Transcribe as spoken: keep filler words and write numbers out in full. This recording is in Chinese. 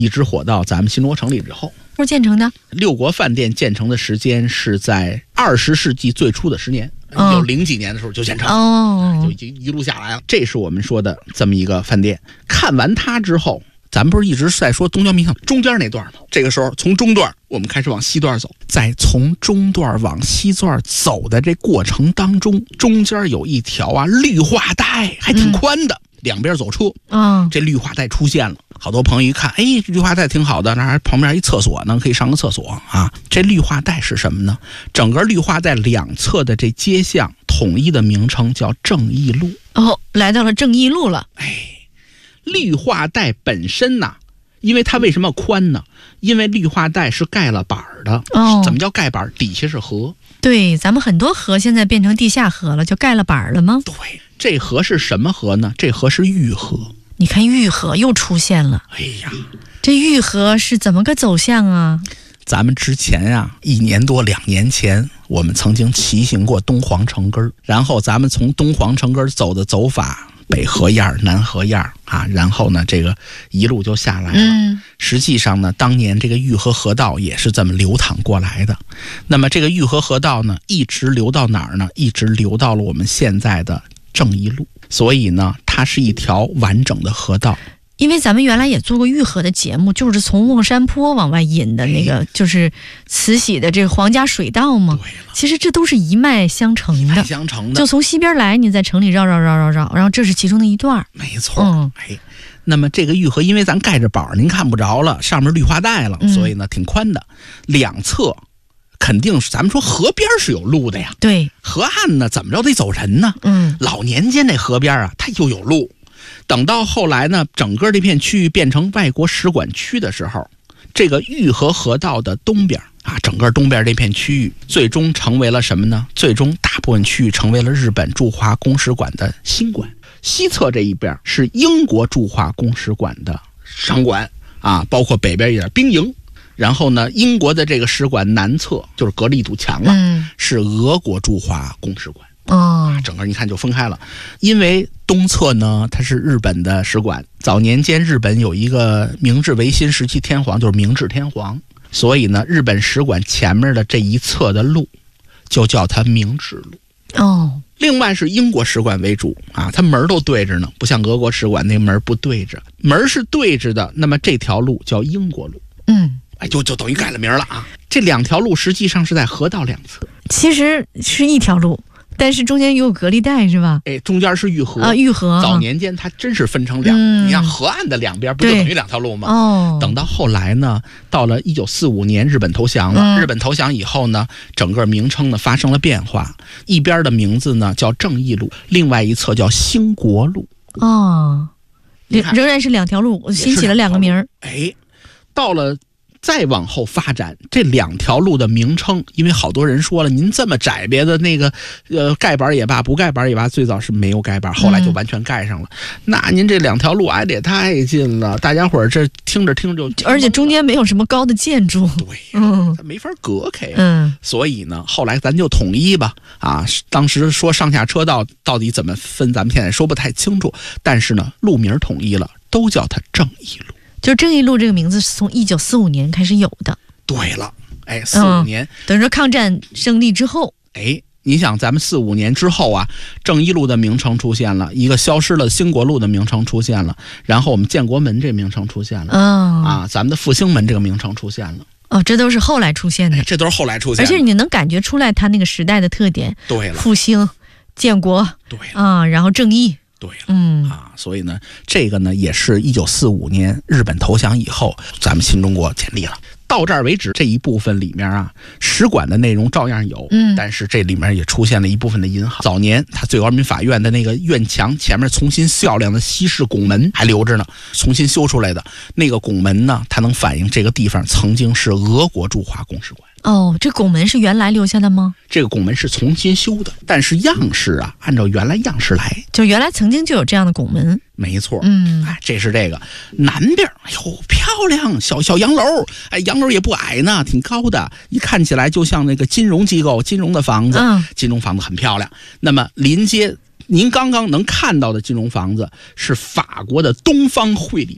一直火到咱们新中国成立之后。 是建成的？ 六国饭店建成的时间是在二十世纪最初的十年，哦、有零几年的时候就建成了，哦，就已经一路下来了。这是我们说的这么一个饭店。看完它之后，咱们不是一直在说东交民巷中间那段吗？这个时候从中段我们开始往西段走，在从中段往西段走的这过程当中，中间有一条啊绿化带，还挺宽的。嗯，两边走车，嗯，这绿化带出现了，好多朋友一看，哎，绿化带挺好的，那还旁边一厕所呢，可以上个厕所啊。这绿化带是什么呢？整个绿化带两侧的这街巷统一的名称叫正义路。 哦，来到了正义路了。 哎，绿化带本身呢，因为它为什么宽呢？因为绿化带是盖了板的。哦，怎么叫盖板？底下是河。 对，咱们很多河现在变成地下河了，就盖了板了吗？ 对，这河是什么河呢？这河是玉河。 你看玉河又出现了。 哎呀， 这玉河是怎么个走向啊？ 咱们之前啊，一年多两年前，我们曾经骑行过东皇城根，然后咱们从东皇城根走的走法，北河沿南河沿啊，然后呢这个一路就下来了。嗯，实际上呢，当年这个玉河河道也是这么流淌过来的。那么这个玉河河道呢，一直流到哪儿呢？一直流到了我们现在的正义路。所以呢，它是一条完整的河道。 因为咱们原来也做过玉河的节目，就是从望山坡往外引的那个，就是慈禧的这个皇家水道嘛。对了，其实这都是一脉相承的，一脉相承的。 就从西边来，你在城里绕绕绕绕绕，然后这是其中的一段。 没错。嗯，哎，那么这个玉河，因为咱盖着板您看不着了，上面绿化带了，所以呢挺宽的，两侧肯定是咱们说河边是有路的呀。 对， 河岸呢怎么着得走人呢？嗯，老年间那河边啊，它就有路。等到后来呢，整个这片区域变成外国使馆区的时候，这个玉河河道的东边啊，整个东边这片区域最终成为了什么呢？最终大部分区域成为了日本驻华公使馆的新馆。西侧这一边是英国驻华公使馆的商馆啊，包括北边一点兵营。然后呢，英国的这个使馆南侧就是隔了一堵墙了，嗯，是俄国驻华公使馆。哦，整个你看就分开了。因为东侧呢，它是日本的使馆，早年间日本有一个明治维新时期天皇，就是明治天皇，所以呢，日本使馆前面的这一侧的路就叫它明治路。哦，另外是英国使馆为主啊，它门都对着呢，不像俄国使馆那门不对着，门是对着的，那么这条路叫英国路。嗯，哎，就就等于改了名了啊。这两条路实际上是在河道两侧， 其实是一条路，但是中间有隔离带是吧？ 哎，中间是玉河啊，玉河。 早年间它真是分成两，嗯、你看河岸的两边不就等于两条路吗？哦。等到后来呢，到了一九四五年，日本投降了。嗯、日本投降以后呢，整个名称呢发生了变化，一边的名字呢叫正义路，另外一侧叫兴国路。哦， 仍然是两条路，新起了两个名儿。 哎，到了。再往后发展，这两条路的名称，因为好多人说了，您这么窄别的那个，呃，盖板也罢，不盖板也罢，最早是没有盖板，后来就完全盖上了。嗯、那您这两条路挨得也太近了，大家伙儿这听着听着就， 而且中间没有什么高的建筑， 对，嗯，它没法隔开。嗯，所以呢，后来咱就统一吧。啊，当时说上下车道到底怎么分，咱们现在说不太清楚，但是呢，路名统一了，都叫它正义路。 就正义路这个名字是从一九四五年开始有的。 对了，哎，四五年、嗯、 等于说抗战胜利之后， 哎，你想咱们四五年之后啊，正义路的名称出现了，一个消失了兴国路的名称出现了，然后我们建国门这名称出现了，嗯、啊，咱们的复兴门这个名称出现了。 哦，这都是后来出现的， 哎、这都是后来出现的， 而且你能感觉出来它那个时代的特点。 对了， 复兴、建国， 对了啊，然后正义。 对了，嗯啊，所以呢，这个呢也是一九四五年日本投降以后，咱们新中国建立了。到这儿为止，这一部分里面啊，使馆的内容照样有，嗯，但是这里面也出现了一部分的银行。早年他最高人民法院的那个院墙前面重新漂亮的西式拱门还留着呢，重新修出来的那个拱门呢，它能反映这个地方曾经是俄国驻华公使馆。 哦，这拱门是原来留下的吗？ 这个拱门是重新修的，但是样式啊，按照原来样式来， 就原来曾经就有这样的拱门。 没错，嗯，哎，这是这个南边，哎呦，漂亮，小小洋楼，哎，洋楼也不矮呢，挺高的，一看起来就像那个金融机构、金融的房子，嗯，金融房子很漂亮。那么临街，您刚刚能看到的金融房子是法国的东方汇理